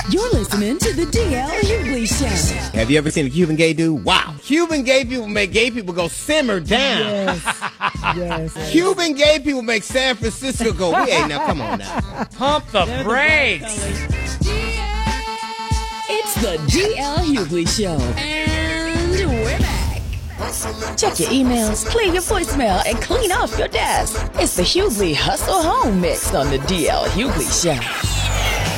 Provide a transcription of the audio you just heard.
You're listening to the DL Hughley Show. Have you ever seen a Cuban gay dude? Wow. Cuban gay people make gay people go simmer down. Yes. Cuban gay people make San Francisco go, now come on now. Pump the brakes. It's the DL Hughley Show. And we're back. Check your emails, clear your voicemail, and clean off your desk. It's the Hughley Hustle Home Mix on the DL Hughley Show.